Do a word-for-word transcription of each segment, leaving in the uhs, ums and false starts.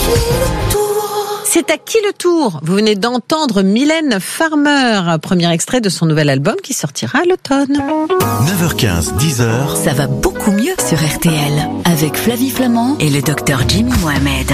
C'est à qui le tour? Vous venez d'entendre Mylène Farmer, premier extrait de son nouvel album qui sortira à l'automne. neuf heures quinze, dix heures. Ça va beaucoup mieux sur R T L avec Flavie Flamand et le docteur Jimmy Mohamed.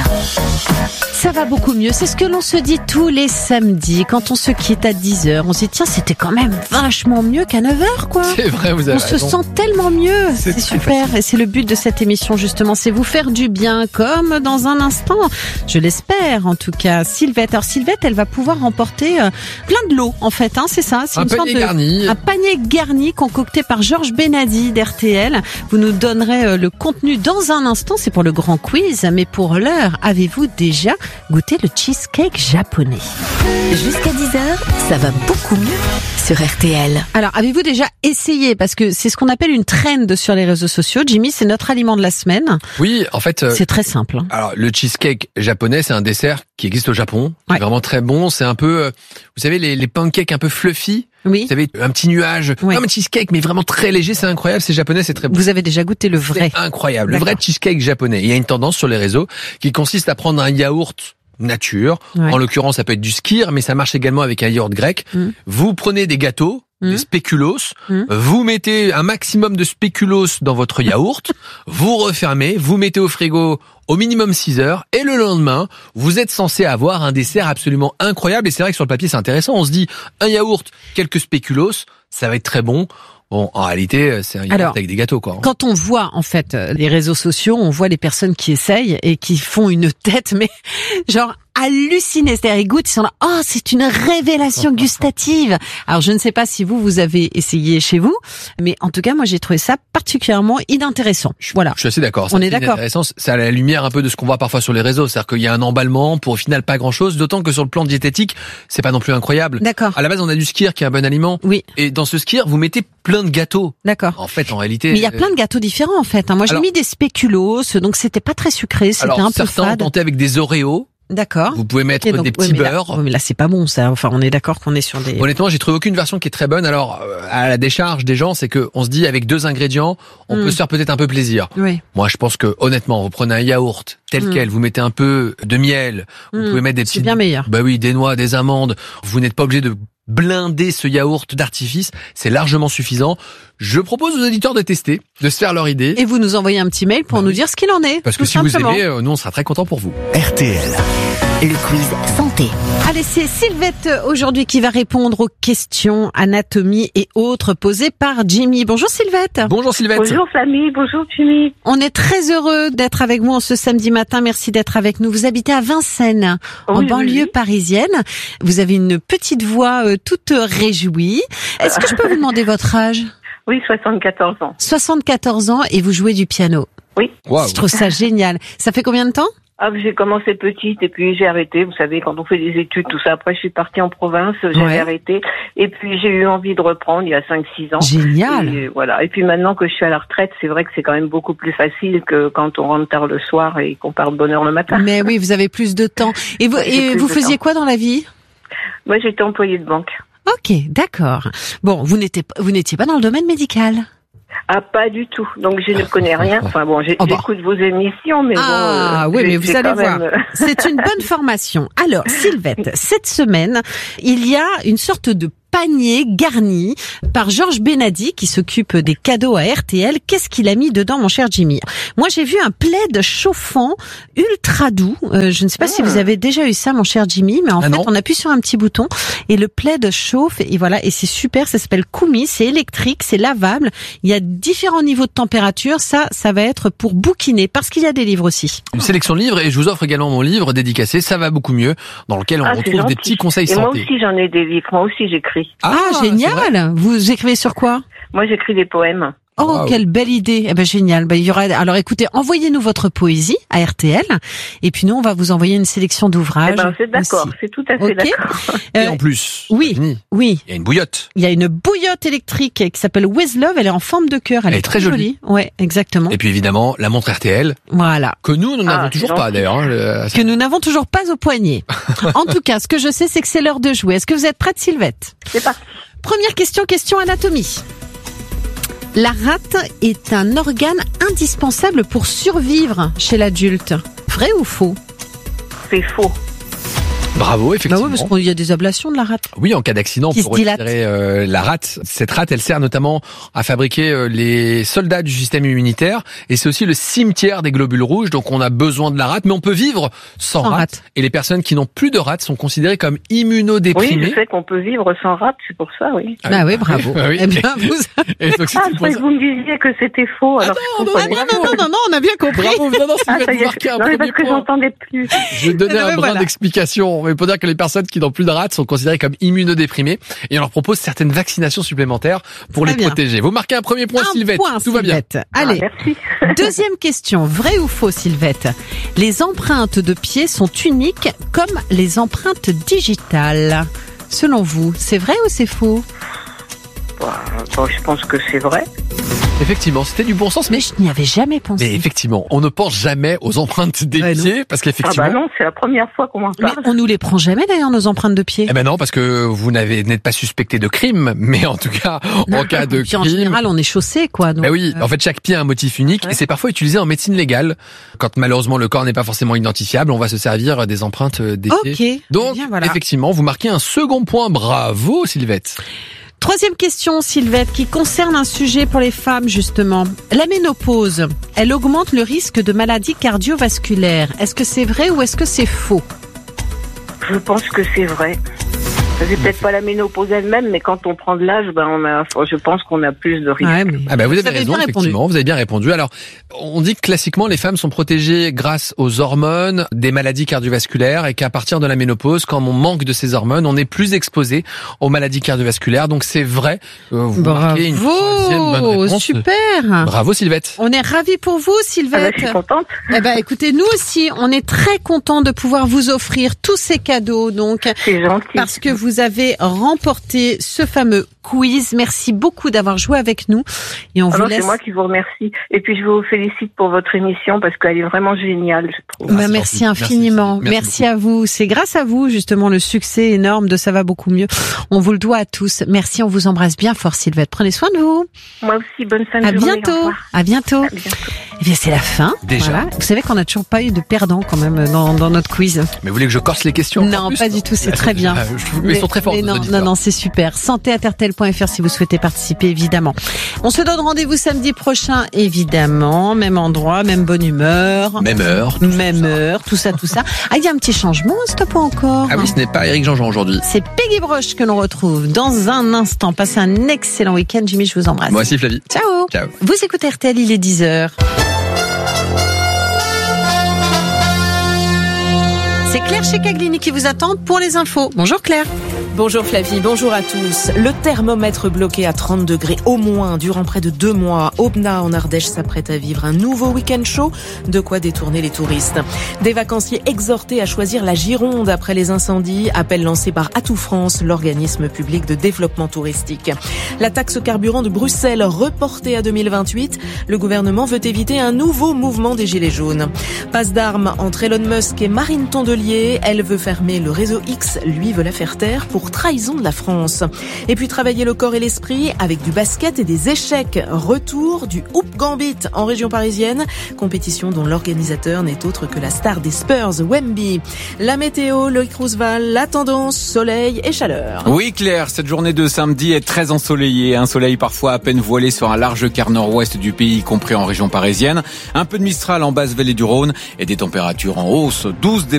Ça va beaucoup mieux, c'est ce que l'on se dit tous les samedis quand on se quitte à dix heures. On se dit tiens, c'était quand même vachement mieux qu'à neuf heures quoi. C'est vrai, vous avez On raison. se sent tellement mieux, c'est, C'est super facile. Et c'est le but de cette émission justement, c'est vous faire du bien comme dans un instant, je l'espère en tout cas. Sylvette, alors Sylvette elle va pouvoir remporter euh, plein de lots en fait, hein, c'est ça, c'est Un une sorte panier de, garni. un panier garni concocté par Georges Benadi d'R T L. Vous nous donnerez euh, le contenu dans un instant, c'est pour le grand quiz, mais pour l'heure, avez-vous déjà goûté le cheesecake japonais? Jusqu'à dix heures, ça va beaucoup mieux sur R T L. Alors, avez-vous déjà essayé? Parce que c'est ce qu'on appelle une trend sur les réseaux sociaux. Jimmy, c'est notre aliment de la semaine. Oui, en fait. Euh, c'est très simple. Hein. Alors, le cheesecake japonais, c'est un dessert qui existe au Japon. Ouais. C'est vraiment très bon. C'est un peu, euh, vous savez, les, les pancakes un peu fluffy. Oui. Vous savez, un petit nuage. Ouais. Comme un cheesecake, mais vraiment très léger. C'est incroyable. C'est japonais, c'est très bon. Vous avez déjà goûté le vrai? C'est incroyable. D'accord. Le vrai cheesecake japonais. Il y a une tendance sur les réseaux qui consiste à prendre un yaourt nature. Ouais. En l'occurrence, ça peut être du skyr, mais ça marche également avec un yaourt grec. Mm. Vous prenez des gâteaux, Mm. des spéculoos, Mm. vous mettez un maximum de spéculoos dans votre yaourt, vous refermez, vous mettez au frigo au minimum six heures, et le lendemain, vous êtes censé avoir un dessert absolument incroyable. Et c'est vrai que sur le papier, c'est intéressant. On se dit, un yaourt, quelques spéculoos, ça va être très bon. Bon, en réalité, c'est un yaourt Alors, avec des gâteaux, quoi. Quand on voit, en fait, les réseaux sociaux, on voit les personnes qui essayent et qui font une tête, mais genre hallucinée. C'est-à-dire, ils goûtent, ils sont là, oh, c'est une révélation gustative. Alors, je ne sais pas si vous, vous avez essayé chez vous, mais en tout cas, moi, j'ai trouvé ça particulièrement inintéressant. Voilà. Je suis assez d'accord. On Ça, est c'est d'accord. intéressant. C'est à la lumière un peu de ce qu'on voit parfois sur les réseaux. C'est-à-dire qu'il y a un emballement pour au final pas grand-chose. D'autant que sur le plan diététique, c'est pas non plus incroyable. D'accord. À la base, on a du skyr qui est un bon aliment. Oui. Et dans ce skyr, vous mettez plein de gâteaux. D'accord. En fait, en réalité. Mais il y a plein de gâteaux différents, en fait. Moi, j'ai Alors- mis des spéculoos, donc c'était pas très sucré, c'était Alors, un peu certains ont fade. tenté avec des Oreos. D'accord. Vous pouvez mettre Et donc, des ouais, petits mais là- beurres. ouais, mais là, c'est pas bon, ça. Enfin, on est d'accord qu'on est sur des... Honnêtement, j'ai trouvé aucune version qui est très bonne. Alors, euh, à la décharge des gens, c'est que on se dit avec deux ingrédients, on Mm. peut se faire peut-être un peu plaisir. Oui. Moi, je pense que honnêtement, vous prenez un yaourt tel Mm. quel, vous mettez un peu de miel, vous Mm. pouvez mettre des C'est petites, bien meilleur. bah oui, des noix, des amandes. Vous n'êtes pas obligé de blinder ce yaourt d'artifice, c'est largement suffisant. Je propose aux auditeurs de tester, de se faire leur idée. Et vous nous envoyez un petit mail pour Bah nous oui. dire ce qu'il en est. Parce que tout si vous simplement. aimez, euh, nous on sera très contents pour vous. R T L. Le quiz santé. Allez, c'est Sylvette aujourd'hui qui va répondre aux questions anatomie et autres posées par Jimmy. Bonjour Sylvette. Bonjour Sylvette. Bonjour Famille, bonjour Jimmy. On est très heureux d'être avec vous en ce samedi matin. Merci d'être avec nous. Vous habitez à Vincennes, en Oui, banlieue oui, oui. parisienne. Vous avez une petite voix euh, toute réjouie. Est-ce que je peux vous demander votre âge? Oui, soixante-quatorze ans. soixante-quatorze ans et vous jouez du piano. Oui. Waouh. Je trouve ça génial. Ça fait combien de temps? Ah, j'ai commencé petite et puis j'ai arrêté. Vous savez, quand on fait des études, tout ça. Après, je suis partie en province, j'avais Ouais. arrêté. Et puis, j'ai eu envie de reprendre il y a cinq six ans. Génial. Et voilà. Et puis maintenant que je suis à la retraite, c'est vrai que c'est quand même beaucoup plus facile que quand on rentre tard le soir et qu'on part de bonne heure le matin. Mais oui, vous avez plus de temps. Et vous, J'ai et plus vous de faisiez temps. quoi dans la vie? Moi, j'étais employée de banque. Ok, d'accord. Bon, vous n'étiez vous n'étiez pas dans le domaine médical. Ah, pas du tout. Donc, je ne connais rien. Enfin bon, j'ai- Oh bah. j'écoute vos émissions, mais Ah bon. euh, oui, j'ai- mais vous j'ai allez quand voir. même- C'est une bonne formation. Alors, Sylvette, cette semaine, il y a une sorte de panier garni par Georges Benadi qui s'occupe des cadeaux à R T L. Qu'est-ce qu'il a mis dedans, mon cher Jimmy? Moi, j'ai vu un plaid chauffant ultra doux. Euh, je ne sais pas si vous avez déjà eu ça, mon cher Jimmy, mais en Ah fait, non. on appuie sur un petit bouton et le plaid chauffe et voilà, et c'est super. Ça s'appelle Kumi, c'est électrique, c'est lavable. Il y a différents niveaux de température. Ça, ça va être pour bouquiner parce qu'il y a des livres aussi. Une sélection de livres et je vous offre également mon livre dédicacé, ça va beaucoup mieux, dans lequel on Ah, c'est retrouve gentil. des petits conseils Et moi santé. aussi, j'en ai des livres. Moi aussi, j'écris. Ah, c'est vrai. génial! Vous écrivez sur quoi? Moi, j'écris des poèmes. Oh, Wow. quelle belle idée! Eh ben génial. Ben, il y aura. Alors, écoutez, envoyez-nous votre poésie à R T L, et puis nous, on va vous envoyer une sélection d'ouvrages. Eh ben, c'est d'accord. aussi. C'est tout à fait Ok. d'accord. Et Euh, en plus, oui. c'est fini. Oui, Il y a une bouillotte. il y a une bouillotte électrique qui s'appelle With Love. Elle est en forme de cœur. Elle, Elle est très jolie. Ouais, exactement. Et puis évidemment, la montre R T L, Voilà. que nous, nous n'avons Ah, toujours c'est pas gentil. d'ailleurs. hein, le- Que nous n'avons toujours pas au poignet. En tout cas, ce que je sais, c'est que c'est l'heure de jouer. Est-ce que vous êtes prête, Sylvette? C'est parti. Première question, question anatomie. La rate est un organe indispensable pour survivre chez l'adulte. Vrai ou faux? c'est faux. Bravo, Bah effectivement. oui, parce qu'il y a des ablations de la rate. Oui, en cas d'accident, Qui pour se dilate. retirer euh, la rate. Cette rate, elle sert notamment à fabriquer euh, les soldats du système immunitaire, et c'est aussi le cimetière des globules rouges. Donc, on a besoin de la rate, mais on peut vivre sans, Sans rate. rate. Et les personnes qui n'ont plus de rate sont considérées comme Oui, immunodéprimées. je sais qu'on peut vivre sans rate, c'est pour ça, oui. Ah Bah oui, bravo. Ah oui. Eh bien, vous... Et donc, c'est Ah, pour je croyais ça- que vous me disiez que c'était faux. Alors je Ah comprenais. non, non, non, non, non, on a bien compris. Bravo, non, non, Ah, Sylvette, ça y vous est. marquez un Non, mais premier parce que point. j'entendais plus. Je vais donner Ah, un ben brin voilà. d'explication, mais pour dire que les personnes qui n'ont plus de rate sont considérées comme immunodéprimées, et on leur propose certaines vaccinations supplémentaires pour Très les bien. protéger. Vous marquez un premier point, Un Sylvette. point, Tout va bien. Sylvette. Ah, Allez, merci. deuxième question. Vrai ou faux, Sylvette? Les empreintes de pieds sont uniques comme les empreintes digitales. Selon vous, c'est vrai ou c'est faux? Bah, bon, je pense que c'est vrai. Effectivement, c'était du bon sens, mais Mais je n'y avais jamais pensé. Mais effectivement, on ne pense jamais aux empreintes des Ouais, non. pieds, parce Ah qu'effectivement... bah non, c'est la première fois qu'on m'en Mais parle. on nous les prend jamais d'ailleurs, nos empreintes de pieds. Eh ben non, parce que vous n'avez n'êtes pas suspecté de crime, mais en tout cas, en cas de Puis en crime... général, on est chaussé, quoi. Donc, Ben oui, euh, en fait, chaque pied a un motif unique, Ouais. et c'est parfois utilisé en médecine légale. Quand malheureusement le corps n'est pas forcément identifiable, on va se servir des empreintes des pieds. Ok. Donc, Bien, voilà. effectivement, vous marquez un second point. Bravo, Sylvette. Troisième question, Sylvette, qui concerne un sujet pour les femmes, justement. La ménopause, elle augmente le risque de maladies cardiovasculaires. Est-ce que c'est vrai ou est-ce que c'est faux? Je pense que c'est vrai. C'est peut-être pas la ménopause elle-même, mais quand on prend de l'âge, ben on a, je pense qu'on a plus de risques. Ouais, mais Ah ben vous avez avez raison, bien répondu. effectivement, vous avez bien répondu. Alors, on dit que classiquement les femmes sont protégées grâce aux hormones, des maladies cardiovasculaires, et qu'à partir de la ménopause, quand on manque de ces hormones, on est plus exposé aux maladies cardiovasculaires. Donc c'est vrai. Euh, Vous marquez une troisième bonne Bravo, réponse. super. Bravo Sylvette. On est ravis pour vous, Ah ben, Sylvette. je suis contente. Eh ben, écoutez, nous aussi, on est très contents de pouvoir vous offrir tous ces cadeaux, donc, C'est gentil. parce que vous avez remporté ce fameux quiz. Merci beaucoup d'avoir joué avec nous. Et on Ah vous non, laisse. c'est moi qui vous remercie. Et puis je vous félicite pour votre émission parce qu'elle est vraiment géniale, je trouve. Bah, Ah, c'est merci gentil. Merci, infiniment. Merci Merci, à vous. C'est grâce à vous, justement, le succès énorme de Ça va beaucoup mieux. On vous le doit à tous. Merci. On vous embrasse bien fort, Sylvette. Prenez soin de vous. Moi aussi, bonne fin de À journée. Au bientôt. revoir. À bientôt. À bientôt. Eh bien, c'est la fin. Déjà. Voilà. Vous savez qu'on n'a toujours pas eu de perdant, quand même, dans, dans notre quiz. Mais vous voulez que je corse les questions encore Non, plus pas du tout. C'est très bien. Je trouve qu'ils sont très forts. mais nos non, auditeurs. non, non, c'est super. santé à tertel point f r si vous souhaitez participer, évidemment. On se donne rendez-vous samedi prochain, évidemment. Même endroit, même bonne humeur. Même heure. Même heure, tout ça, tout ça. Ah, il y a un petit changement, stop pas encore. Ah oui, ce n'est pas Éric Jean-Jean aujourd'hui. C'est Peggy Broche que l'on retrouve dans un instant. Passez un excellent week-end. Jimmy, je vous embrasse. Moi aussi Flavie. Ciao. Ciao. Vous écoutez R T L, il est dix heures. C'est Claire chez Caglini qui vous attend pour les infos. Bonjour Claire. Bonjour Flavie, bonjour à tous. Le thermomètre bloqué à trente degrés au moins durant près de deux mois. Aubenas en Ardèche s'apprête à vivre un nouveau week-end chaud, de quoi détourner les touristes. Des vacanciers exhortés à choisir la Gironde après les incendies, appel lancé par Atout France, l'organisme public de développement touristique. La taxe carburant de Bruxelles reportée à deux mille vingt-huit, le gouvernement veut éviter un nouveau mouvement des Gilets jaunes. Passe d'armes entre Elon Musk et Marine Tondelier, elle veut fermer le réseau X, lui veut la faire taire pour trahison de la France. Et puis travailler le corps et l'esprit avec du basket et des échecs. Retour du Hoop Gambit en région parisienne, compétition dont l'organisateur n'est autre que la star des Spurs, Wemby. La météo, Loïc Roosevelt, la tendance, soleil et chaleur. Oui Claire, cette journée de samedi est très ensoleillée, un soleil parfois à peine voilé sur un large quart nord-ouest du pays, y compris en région parisienne. Un peu de Mistral en basse vallée du Rhône et des températures en hausse, douze